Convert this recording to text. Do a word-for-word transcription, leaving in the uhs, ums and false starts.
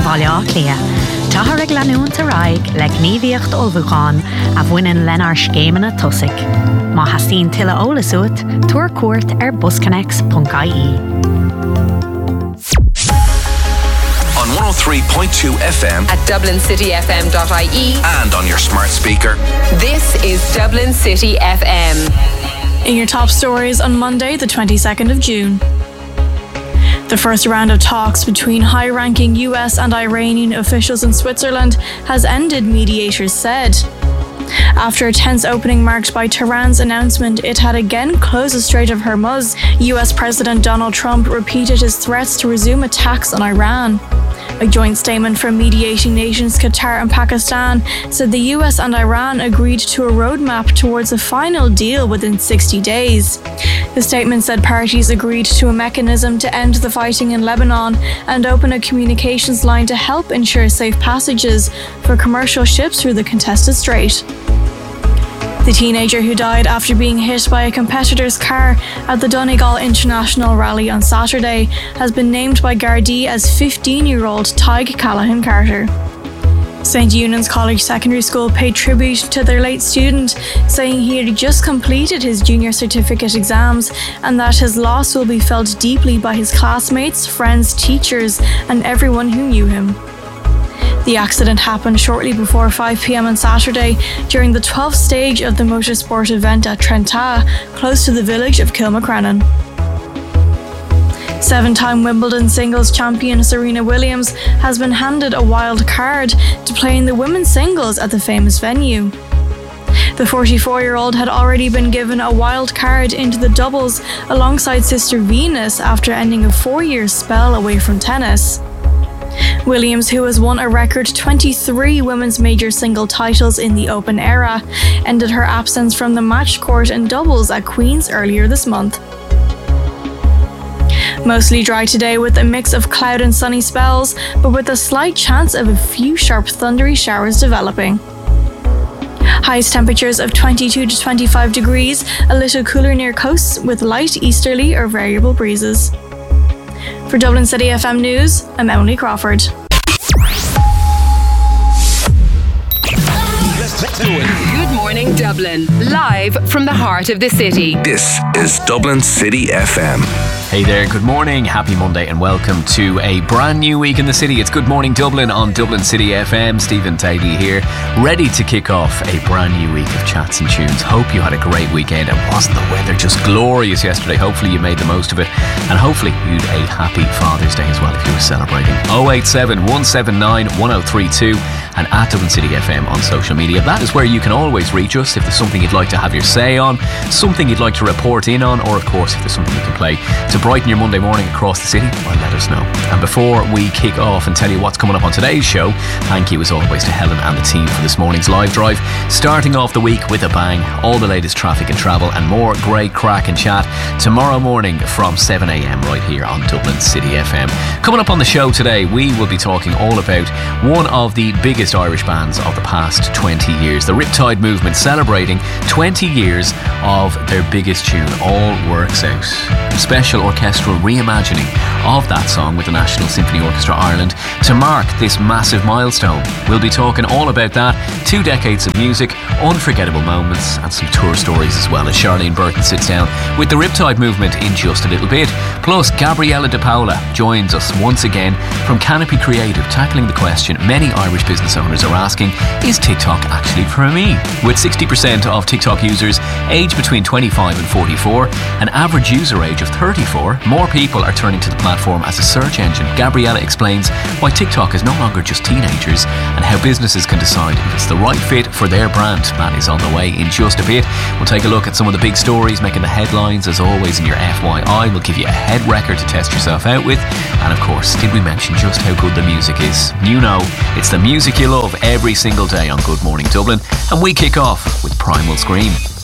fáileá lia. Táthar ag leanúint a raig le gníomhaíocht olbhúcháin a bhaineann lenar scéimeanna tosaigh. Má hasíonn tuilleadh eolasúit, tuair cuairt ar busconnex dot I E. On one oh three point two F M at dublin city f m dot I E and on your smart speaker. This is Dublin City F M. In your top stories on Monday, the twenty-second of June. The first round of talks between high-ranking U S and Iranian officials in Switzerland has ended, mediators said. After a tense opening marked by Tehran's announcement it had again closed the Strait of Hormuz, U S President Donald Trump repeated his threats to resume attacks on Iran. A joint statement from mediating nations Qatar and Pakistan said the U S and Iran agreed to a roadmap towards a final deal within sixty days. The statement said parties agreed to a mechanism to end the fighting in Lebanon and open a communications line to help ensure safe passages for commercial ships through the contested strait. The teenager who died after being hit by a competitor's car at the Donegal International Rally on Saturday has been named by Gardaí as fifteen-year-old Tig Callahan Carter. Saint Eunan's College Secondary School paid tribute to their late student, saying he had just completed his junior certificate exams and that his loss will be felt deeply by his classmates, friends, teachers, and everyone who knew him. The accident happened shortly before five p.m. on Saturday during the twelfth stage of the motorsport event at Trentagh, close to the village of Kilmacrennan. Seven-time Wimbledon singles champion Serena Williams has been handed a wild card to play in the women's singles at the famous venue. The forty-four-year-old had already been given a wild card into the doubles alongside sister Venus after ending a four-year spell away from tennis. Williams, who has won a record twenty-three women's major single titles in the Open era, ended her absence from the match court in doubles at Queen's earlier this month. Mostly dry today with a mix of cloud and sunny spells, but with a slight chance of a few sharp thundery showers developing. Highest temperatures of twenty-two to twenty-five degrees, a little cooler near coasts with light easterly or variable breezes. For Dublin City F M News, I'm Emily Crawford. Good morning, Dublin. Live from the heart of the city. This is Dublin City F M. Hey there, good morning, happy Monday and welcome to a brand new week in the city. It's Good Morning Dublin on Dublin City F M. Stephen Tagley here, ready to kick off a brand new week of chats and tunes. Hope you had a great weekend, and wasn't the weather just glorious yesterday? Hopefully you made the most of it, and hopefully you had a happy Father's Day as well if you were celebrating. oh eight seven, one seven nine, one oh three two and at Dublin City F M on social media. That is where you can always reach us if there's something you'd like to have your say on, something you'd like to report in on, or of course if there's something you can play to brighten your Monday morning across the city, well, let us know. And before we kick off and tell you what's coming up on today's show, thank you as always to Helen and the team for this morning's live drive, starting off the week with a bang. All the latest traffic and travel and more great crack and chat tomorrow morning from seven a.m. right here on Dublin City F M. Coming up on the show today, we will be talking all about one of the biggest Irish bands of the past twenty years, the Riptide Movement, celebrating twenty years of their biggest tune, All Works Out. A special orchestral reimagining of that song with the National Symphony Orchestra Ireland to mark this massive milestone. We'll be talking all about that, two decades of music, unforgettable moments and some tour stories as well, as Charlene Burton sits down with the Riptide Movement in just a little bit. Plus, Gabriella De Paula joins us once again from Canopy Creative, tackling the question many Irish business owners are asking, is TikTok actually for me? With sixty percent of TikTok users aged between twenty-five and forty-four, an average user age of thirty-four, more people are turning to the platform as a search engine. Gabriella explains why TikTok is no longer just teenagers and how businesses can decide if it's the right fit for their brand. That is on the way in just a bit. We'll take a look at some of the big stories making the headlines as always in your F Y I. We'll give you a head record to test yourself out with. And of course, did we mention just how good the music is? You know, it's the music you love every single day on Good Morning Dublin. And we kick off with Primal Scream.